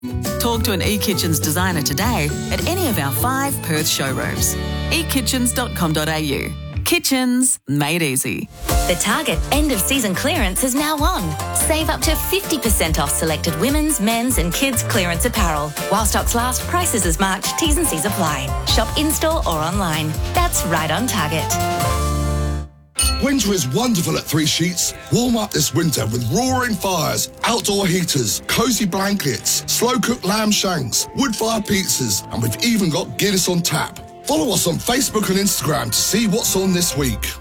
Talk to an eKitchens designer today at any of our 5 Perth showrooms. ekitchens.com.au. Kitchens made easy. The Target end of season clearance is now on. Save up to 50% off selected women's, men's and kids clearance apparel. While stocks last, prices as marked, T's and C's apply. Shop in-store or online. That's right on Target. Winter is wonderful at Three Sheets. Warm up this winter with roaring fires, outdoor heaters, cosy blankets, slow-cooked lamb shanks, wood-fire pizzas, and we've even got Guinness on tap. Follow us on Facebook and Instagram to see what's on this week.